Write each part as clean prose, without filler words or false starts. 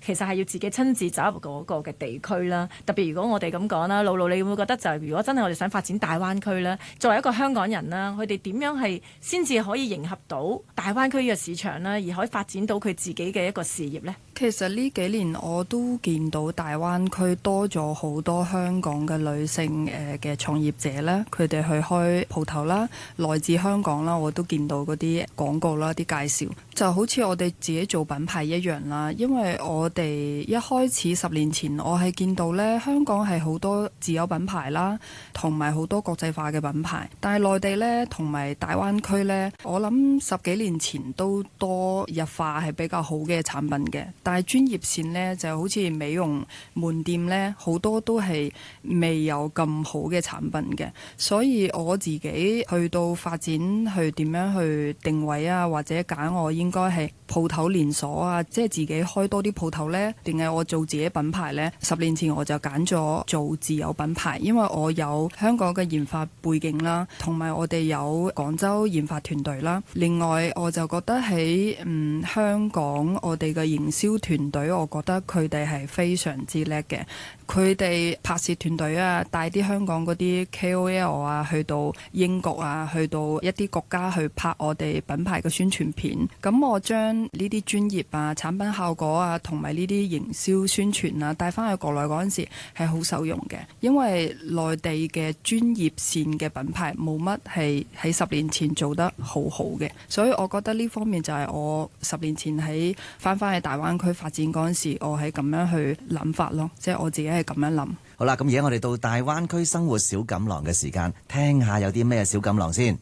其實係要自己親自走入嗰個嘅地區啦。特別如果我哋咁講啦，露露你會唔會覺得就係如果真係我哋想發展大灣區呢，作為一個香港人啦，佢哋點樣係先至可以迎合到大灣區嘅市場啦，而可以發展到佢自己嘅一個事業呢？ 其實呢幾年我都見到大灣區多咗好多香港嘅女性嘅創業者啦，佢哋去開鋪頭啦，來自香港啦，我都見到嗰啲廣告啦、啲介紹，就好似我哋自己做品牌一樣啦。因為我哋一開始10年前，我係見到呢香港係好多自有品牌啦，同埋好多國際化嘅品牌，但係內地呢，同埋大灣區呢，我諗10幾年前都多日化係比較好嘅產品嘅。但係專業線呢，就好似美容門店呢，好多都係未有咁好嘅產品嘅，所以我自己去到發展去點樣去定位啊，或者揀我應該係鋪頭連鎖啊，即係自己開多啲鋪頭呢，定係我做自己品牌呢？10年前我就揀咗做自有品牌，因為我有香港嘅研發背景啦，同埋我哋有廣州研發團隊啦。另外我就覺得喺香港我哋嘅營銷團隊，我覺得佢哋係非常之叻嘅。佢哋拍攝團隊啊，帶啲香港嗰啲 KOL 啊，去到英國啊，去到一啲國家去拍我哋品牌嘅宣傳片。咁我將呢啲專業啊、產品效果啊，同埋呢啲營銷宣傳啊，帶翻去國內嗰陣時係好受用嘅。因為內地嘅專業線嘅品牌冇乜係喺10年前做得好好嘅，所以我覺得呢方面就係我10年前喺翻去大灣區發展嗰陣時，我係咁樣去諗法咯，即係我自己係咁樣諗。 好啦，咁而家我哋到大灣區生活小錦囊嘅時間，聽下有啲咩小錦囊先。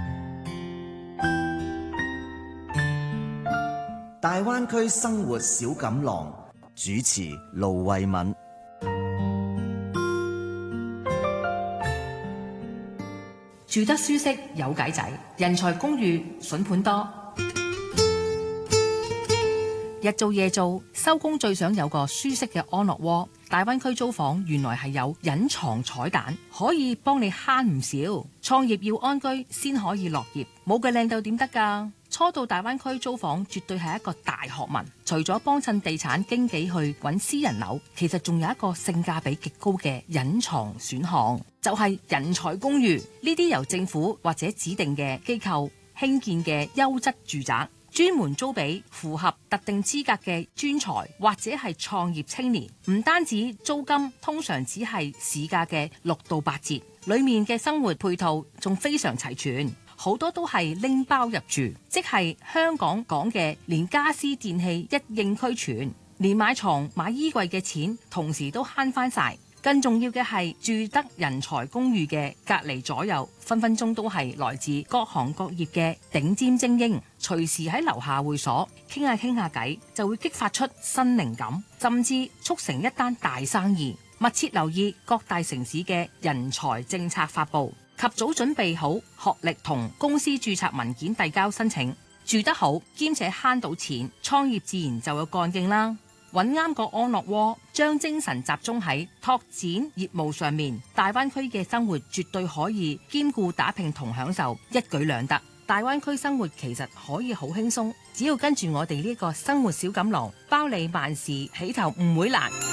大灣區生活小錦囊，主持盧慧敏。 住得舒適有計仔，人才公寓筍盤多。日做夜做，收工最想有個舒適嘅安樂窩。大灣區租房原來係有隱藏彩蛋，可以幫你慳唔少。創業要安居先可以樂業，冇嘅靚到點得㗎？初到大灣區租房絕對係一個大學問。除咗幫襯地產經紀去揾私人樓，其實仲有一個性價比極高嘅隱藏選項，就係人才公寓。呢啲由政府或者指定嘅機構興建嘅優質住宅，專門租俾符合特定資格嘅專才或者係創業青年。唔單止租金通常只係市價嘅6到8折，裡面嘅生活配套仲非常齊全，好多都係拎包入住，即係香港講嘅連家私電器一應俱全，連買床買衣櫃嘅錢同時都慳返晒。更重要嘅係住得人才公寓嘅隔離左右，分分鐘都係來自各行各業嘅頂尖精英，隨時喺樓下會所傾下偈，就會激發出新靈感，甚至促成一單大生意。密切留意各大城市嘅人才政策發布，及早準備好學歷同公司註冊文件遞交申請。住得好兼且慳到錢，創業自然就有幹勁啦。揾啱個安樂窩，將精神集中喺拓展業務上面，大灣區嘅生活絕對可以兼顧打拼同享受，一舉兩得。大灣區生活其實可以好輕鬆，只要跟住我哋呢個生活小錦囊，包你萬事起頭唔會難。